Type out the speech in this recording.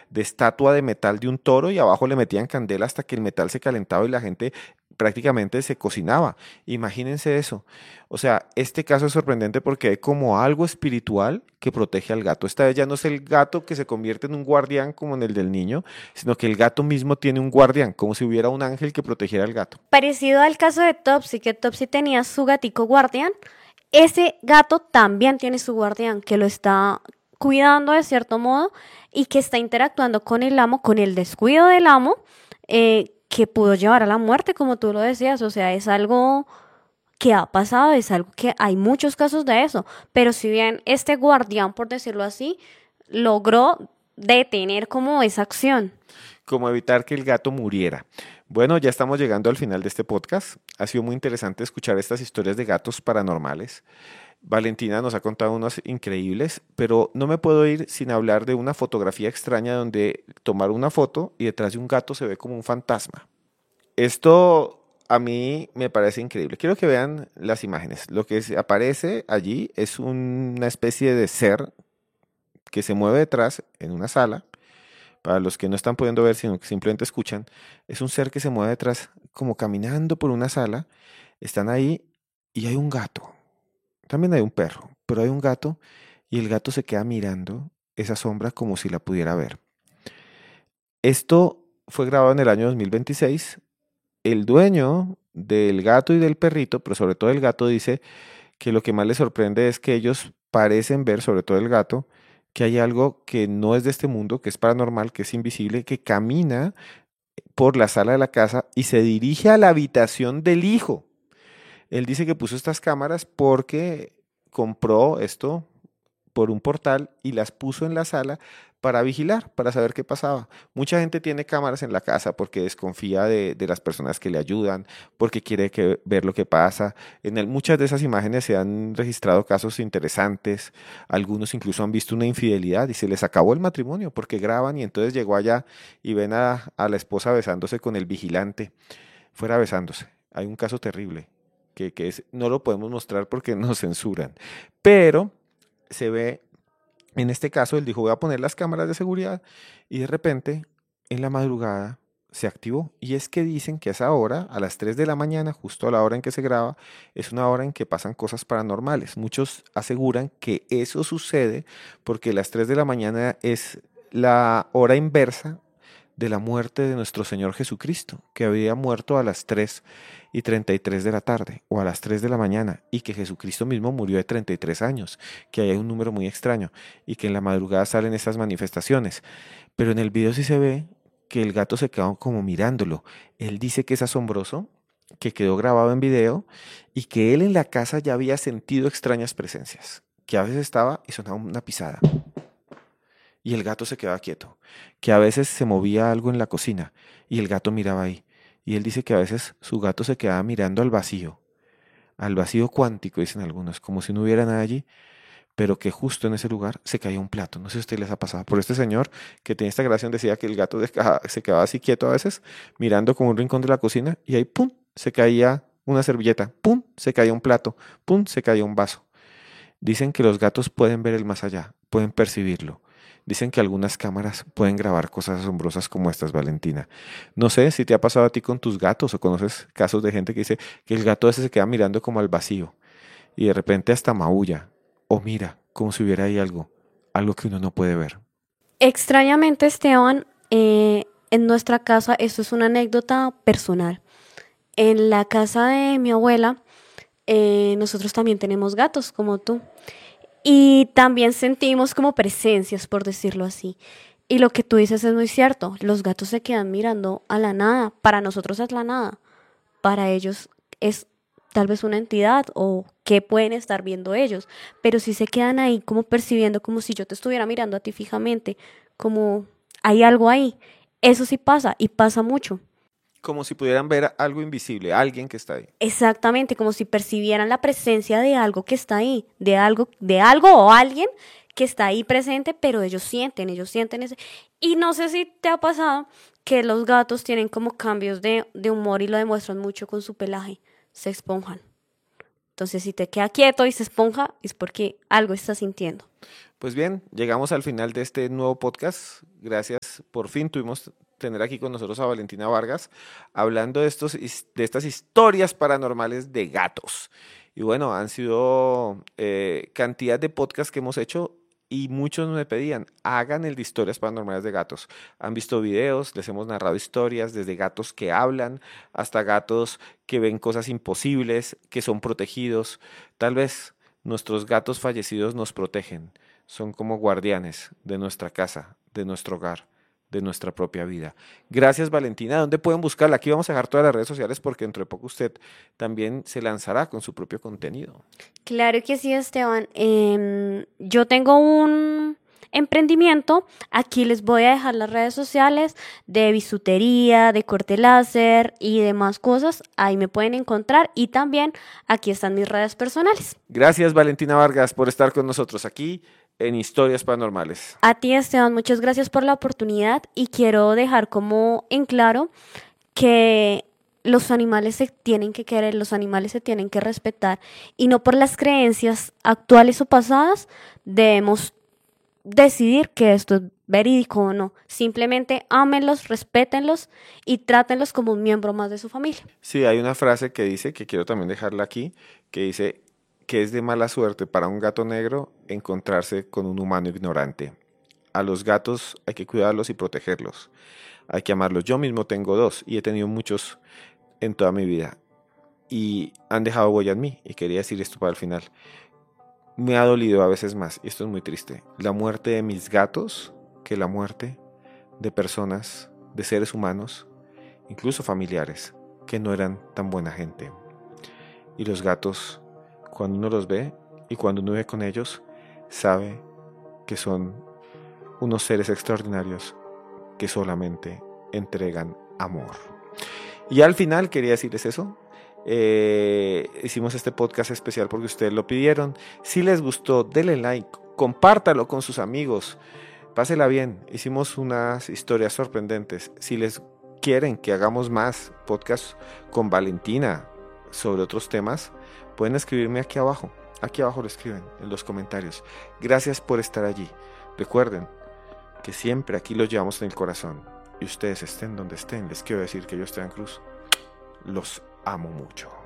de estatua de metal de un toro y abajo le metían candela hasta que el metal se calentaba y la gente prácticamente se cocinaba. Imagínense eso. O sea, este caso es sorprendente porque hay como algo espiritual que protege al gato. Esta vez ya no es el gato que se convierte en un guardián como en el del niño, sino que el gato mismo tiene un guardián, como si hubiera un ángel que protegiera al gato. Parecido al caso de Topsy, que Topsy tenía su gatico guardián, ese gato también tiene su guardián, que lo está cuidando de cierto modo y que está interactuando con el amo, con el descuido del amo, que pudo llevar a la muerte, como tú lo decías. O sea, es algo que ha pasado, es algo que hay muchos casos de eso. Pero si bien este guardián, por decirlo así, logró detener como esa acción. Como evitar que el gato muriera. Bueno, ya estamos llegando al final de este podcast. Ha sido muy interesante escuchar estas historias de gatos paranormales. Valentina nos ha contado unas increíbles, pero no me puedo ir sin hablar de una fotografía extraña donde tomar una foto y detrás de un gato se ve como un fantasma. Esto a mí me parece increíble. Quiero que vean las imágenes. Lo que aparece allí es una especie de ser que se mueve detrás en una sala. Para los que no están pudiendo ver, sino que simplemente escuchan, es un ser que se mueve detrás, como caminando por una sala. Están ahí y hay un gato. También hay un perro, pero hay un gato y el gato se queda mirando esa sombra como si la pudiera ver. Esto fue grabado en el año 2026. El dueño del gato y del perrito, pero sobre todo el gato, dice que lo que más le sorprende es que ellos parecen ver, sobre todo el gato, que hay algo que no es de este mundo, que es paranormal, que es invisible, que camina por la sala de la casa y se dirige a la habitación del hijo. Él dice que puso estas cámaras porque compró esto por un portal y las puso en la sala para vigilar, para saber qué pasaba. Mucha gente tiene cámaras en la casa porque desconfía de las personas que le ayudan, porque quiere ver lo que pasa. Muchas de esas imágenes se han registrado casos interesantes, algunos incluso han visto una infidelidad y se les acabó el matrimonio porque graban y entonces llegó allá y ven a la esposa besándose con el vigilante, fuera besándose. Hay un caso terrible no lo podemos mostrar porque nos censuran, pero se ve, en este caso, él dijo, voy a poner las cámaras de seguridad y de repente, en la madrugada, se activó. Y es que dicen que a esa hora, a las 3 de la mañana, justo a la hora en que se graba, es una hora en que pasan cosas paranormales. Muchos aseguran que eso sucede porque las 3 de la mañana es la hora inversa de la muerte de nuestro Señor Jesucristo, que había muerto a las 3:33 de la tarde o a las 3 de la mañana, y que Jesucristo mismo murió de 33 años, que ahí hay un número muy extraño, y que en la madrugada salen estas manifestaciones. Pero en el video sí se ve que el gato se quedó como mirándolo. Él dice que es asombroso, que quedó grabado en video, y que él en la casa ya había sentido extrañas presencias, que a veces estaba y sonaba una pisada y el gato se quedaba quieto, que a veces se movía algo en la cocina y el gato miraba ahí. Y él dice que a veces su gato se quedaba mirando al vacío cuántico, dicen algunos, como si no hubiera nada allí, pero que justo en ese lugar se caía un plato. No sé si a usted les ha pasado. Por este señor que tenía esta grabación decía que el gato se quedaba así quieto a veces, mirando como un rincón de la cocina y ahí, ¡pum!, se caía una servilleta, ¡pum!, se caía un plato, ¡pum!, se caía un vaso. Dicen que los gatos pueden ver el más allá, pueden percibirlo. Dicen que algunas cámaras pueden grabar cosas asombrosas como estas, Valentina. No sé si te ha pasado a ti con tus gatos o conoces casos de gente que dice que el gato ese se queda mirando como al vacío y de repente hasta maulla o mira como si hubiera ahí algo que uno no puede ver. Extrañamente, Esteban, en nuestra casa, esto es una anécdota personal. En la casa de mi abuela, nosotros también tenemos gatos, como tú. Y también sentimos como presencias, por decirlo así. Y lo que tú dices es muy cierto. Los gatos se quedan mirando a la nada. Para nosotros es la nada. Para ellos es tal vez una entidad o qué pueden estar viendo ellos. Pero sí se quedan ahí como percibiendo como si yo te estuviera mirando a ti fijamente. Como hay algo ahí. Eso sí pasa y pasa mucho. Como si pudieran ver algo invisible, alguien que está ahí. Exactamente, como si percibieran la presencia de algo que está ahí, de algo o alguien que está ahí presente, pero ellos sienten ese. Y no sé si te ha pasado que los gatos tienen como cambios de humor y lo demuestran mucho con su pelaje, se esponjan. Entonces, si te queda quieto y se esponja, es porque algo está sintiendo. Pues bien, llegamos al final de este nuevo podcast. Gracias felices. Por fin tuvimos tener aquí con nosotros a Valentina Vargas hablando de estas historias paranormales de gatos. Y bueno, han sido cantidad de podcasts que hemos hecho y muchos me pedían, hagan el de historias paranormales de gatos. Han visto videos, les hemos narrado historias, desde gatos que hablan hasta gatos que ven cosas imposibles, que son protegidos. Tal vez nuestros gatos fallecidos nos protegen, son como guardianes de nuestra casa, de nuestro hogar, de nuestra propia vida. Gracias, Valentina. ¿Dónde pueden buscarla? Aquí vamos a dejar todas las redes sociales porque dentro de poco usted también se lanzará con su propio contenido. Claro que sí, Esteban. Yo tengo un emprendimiento. Aquí les voy a dejar las redes sociales de bisutería, de corte láser y demás cosas. Ahí me pueden encontrar y también aquí están mis redes personales. Gracias, Valentina Vargas, por estar con nosotros aquí en Historias Paranormales. A ti, Esteban, muchas gracias por la oportunidad y quiero dejar como en claro que los animales se tienen que querer, los animales se tienen que respetar y no por las creencias actuales o pasadas debemos decidir que esto es verídico o no. Simplemente ámenlos, respétenlos y trátenlos como un miembro más de su familia. Sí, hay una frase que dice, que quiero también dejarla aquí, que dice que es de mala suerte para un gato negro encontrarse con un humano ignorante. A los gatos hay que cuidarlos y protegerlos. Hay que amarlos. Yo mismo tengo 2 y he tenido muchos en toda mi vida. Y han dejado huella en mí. Y quería decir esto para el final. Me ha dolido a veces más, y esto es muy triste, la muerte de mis gatos que la muerte de personas, de seres humanos, incluso familiares, que no eran tan buena gente. Y los gatos, cuando uno los ve y cuando uno vive con ellos, sabe que son unos seres extraordinarios que solamente entregan amor. Y al final quería decirles eso. Hicimos este podcast especial porque ustedes lo pidieron. Si les gustó, denle like, compártalo con sus amigos, pásela bien. Hicimos unas historias sorprendentes. Si les quieren que hagamos más podcasts con Valentina sobre otros temas, pueden escribirme aquí abajo lo escriben en los comentarios. Gracias por estar allí. Recuerden que siempre aquí los llevamos en el corazón y ustedes estén donde estén. Les quiero decir que yo, Esteban Cruz, los amo mucho.